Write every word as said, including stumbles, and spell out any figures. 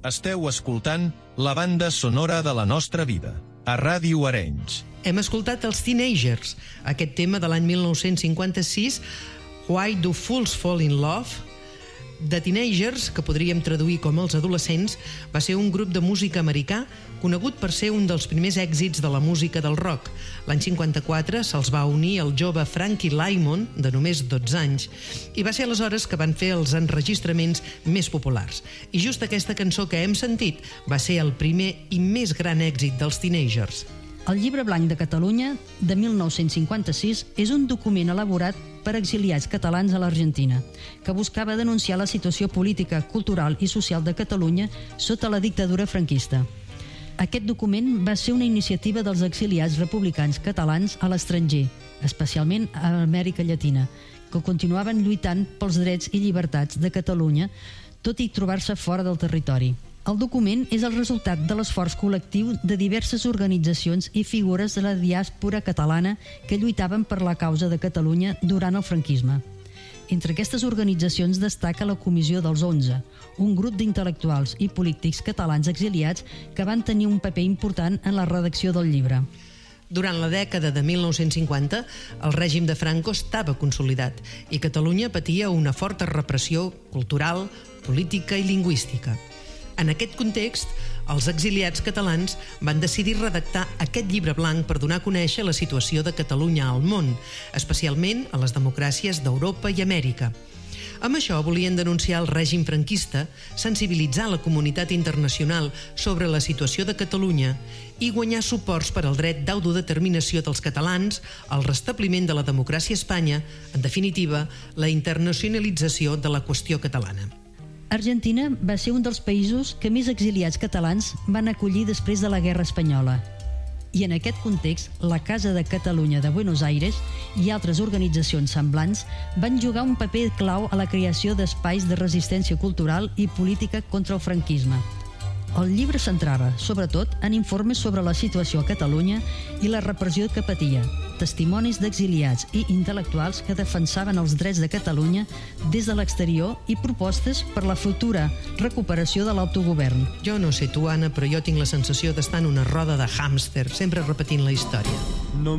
Esteu escoltant la banda sonora de la nostra vida, a Ràdio Arenys. Hem escoltat els Teenagers, aquest tema de l'any mil nou-cents cinquanta-sis, Why Do Fools Fall in Love? The Teenagers, que podríem traduir com els adolescents, va ser un grup de música americà conegut per ser un dels primers èxits de la música del rock. L'any cinquanta-quatre se'ls va unir el jove Frankie Lymon, de només dotze anys, i va ser aleshores que van fer els enregistraments més populars. I just aquesta cançó que hem sentit va ser el primer i més gran èxit dels Teenagers. El Llibre Blanc de Catalunya, de mil nou-cents cinquanta-sis, és un document elaborat per exiliats catalans a l'Argentina, que buscava denunciar la situació política, cultural i social de Catalunya sota la dictadura franquista. Aquest document va ser una iniciativa dels exiliats republicans catalans a l'estranger, especialment a Amèrica Llatina, que continuaven lluitant pels drets i llibertats de Catalunya, tot i trobar-se fora del territori. El document és el resultat de l'esforç col·lectiu de diverses organitzacions i figures de la diàspora catalana que lluitaven per la causa de Catalunya durant el franquisme. Entre aquestes organitzacions destaca la Comissió dels Onze, un grup d'intel·lectuals i polítics catalans exiliats que van tenir un paper important en la redacció del llibre. Durant la dècada de mil nou-cents cinquanta, el règim de Franco estava consolidat i Catalunya patia una forta repressió cultural, política i lingüística. En aquest context, els exiliats catalans van decidir redactar aquest llibre blanc per donar a conèixer la situació de Catalunya al món, especialment a les democràcies d'Europa i Amèrica. Amb això volien denunciar el règim franquista, sensibilitzar la comunitat internacional sobre la situació de Catalunya i guanyar suports per al dret d'autodeterminació dels catalans, el restabliment de la democràcia a Espanya, en definitiva, la internacionalització de la qüestió catalana. Argentina va ser un dels països que més exiliats catalans van acollir després de la Guerra Espanyola. I en aquest context, la Casa de Catalunya de Buenos Aires i altres organitzacions semblants van jugar un paper clau a la creació d'espais de resistència cultural i política contra el franquisme. El llibre centrava, sobretot, en informes sobre la situació a Catalunya i la repressió que patia, testimonis d'exiliats i intel·lectuals que defensaven els drets de Catalunya des de l'exterior i propostes per la futura recuperació de l'autogovern. Jo no sé tu, Anna, però jo tinc la sensació d'estar en una roda de hàmster, sempre repetint la història. No